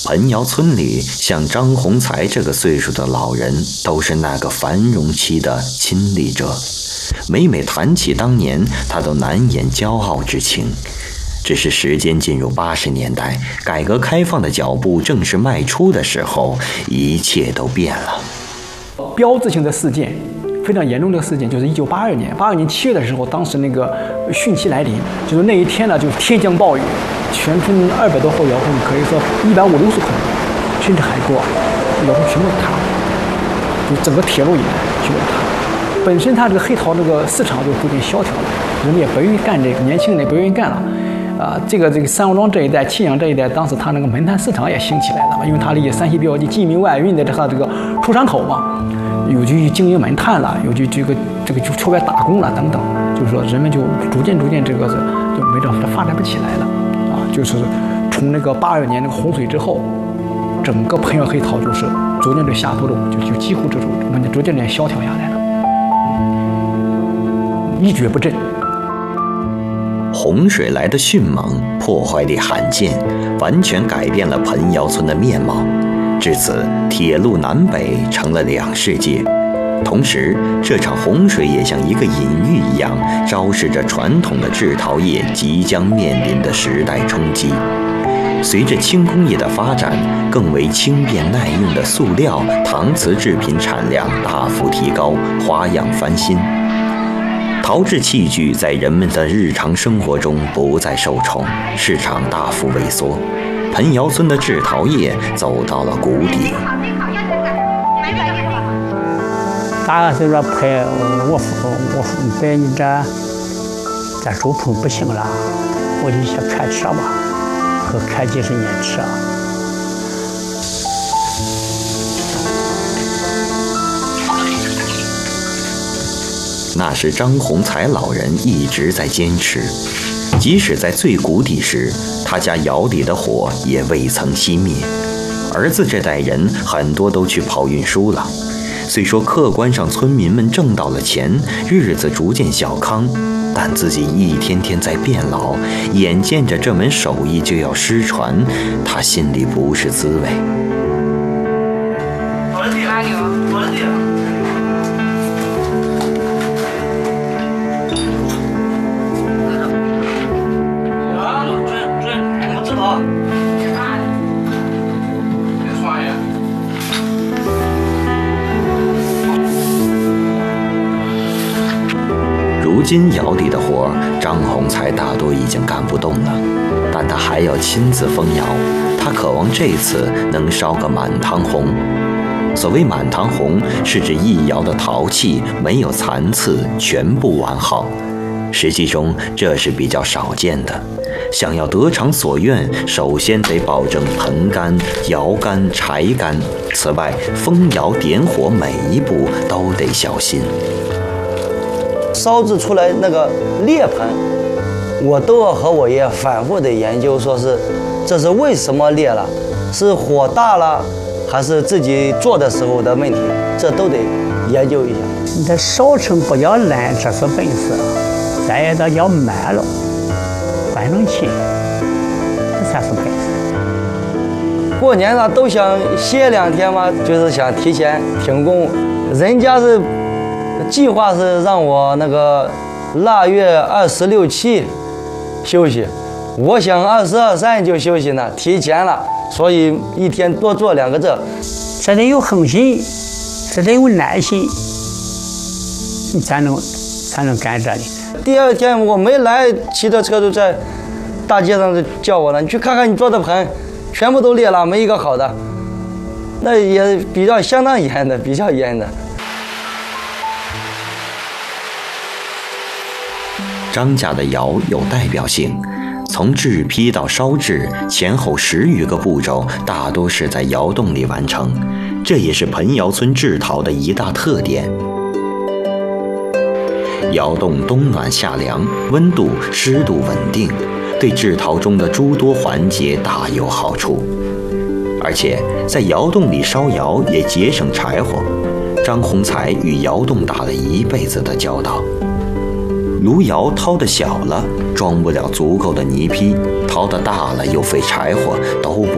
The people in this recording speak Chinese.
盆窑村里，像张洪才这个岁数的老人，都是那个繁荣期的亲历者。每每谈起当年，他都难掩骄傲之情。只是时间进入80年代，改革开放的脚步正式迈出的时候，一切都变了。 标志性的事件，非常严重的事件，就是1982年，82年7月的时候，当时那个汛期来临，就是那一天呢，就是天降暴雨，全村200多户窑洞，可以说150-160口，甚至还多，窑洞全部塌了，就整个铁路以来全部塌了。本身它这个黑陶这个市场就逐渐萧条了，人们也不愿意干这个，年轻人也不愿意干了。这个三王庄这一带、沁阳这一带，当时它那个煤炭市场也兴起来了嘛，因为它离山西比较近，晋民外运的它这个出山口嘛，有去经营煤炭了，有去这个就出外打工了等等，就是说人们就逐渐这个就没这发展不起来了就是从那个82年那个洪水之后，整个盆窑黑陶就是逐渐的下坡路，就几乎就是逐渐的萧条下来了，一蹶不振。 洪水来的迅猛，破坏力罕见，完全改变了盆窑村的面貌。至此，铁路南北成了2世界。同时，这场洪水也像一个隐喻一样，昭示着传统的制陶业即将面临的时代冲击。随着轻工业的发展，更为轻便耐用的塑料、搪瓷制品产量大幅提高，花样翻新。陶制器具在人们的日常生活中不再受宠，市场大幅萎缩，盆窑村的制陶业走到了谷底。 大概是说陪我别人这周铺不行了，我就想开车吧，和开几十年车。 那是张洪才老人一直在坚持，即使在最谷底时，他家窑里的火也未曾熄灭。儿子这代人很多都去跑运输了。虽说客观上村民们挣到了钱，日子逐渐小康，但自己一天天在变老，眼见着这门手艺就要失传，他心里不是滋味。如今窑里的活，张洪才大多已经干不动了，但他还要亲自封窑。他渴望这次能烧个满堂红。所谓满堂红，是指一窑的陶器没有残次，全部完好。实际中这是比较少见的。想要得偿所愿，首先得保证盆干、窑干、柴干。此外，封窑点火每一步都得小心。 烧制出来那个裂盆，我都要和我爷反复的研究，说是这是为什么裂了，是火大了，还是自己做的时候的问题，这都得研究一下。 你这烧成不叫烂，这是本事；再一个叫慢了，反正轻，这才是本事。 过年了都想歇2天嘛，就是想提前停工，人家是。计划是让我那个腊月26、7休息，我想22、23就休息呢，提前了，所以一天多做2个这。 这得有恒心，这得有耐心，你才能干这里。 第2天我没来，骑着车就在大街上就叫我了，你去看看你做的盆，全部都裂了，没一个好的。那也比较相当严的，比较严的。 张家的窑有代表性，从制坯到烧制，前后10余个步骤，大多是在窑洞里完成。这也是盆窑村制陶的一大特点。窑洞冬暖夏凉，温度、湿度稳定，对制陶中的诸多环节大有好处。而且在窑洞里烧窑也节省柴火。张洪才与窑洞打了1辈子的交道。炉窑掏得小了，装不了足够的泥坯；掏得大了，又费柴火，都不